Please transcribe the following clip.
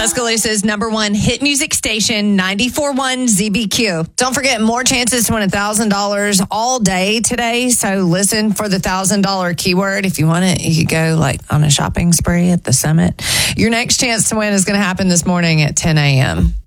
Tuscaloosa's number one hit music station, 94.1 ZBQ. Don't forget, more chances to win $1,000 all day today. So listen for the $1,000 keyword. If you want it, you could go like on a shopping spree at the Summit. Your next chance to win is going to happen this morning at 10 a.m.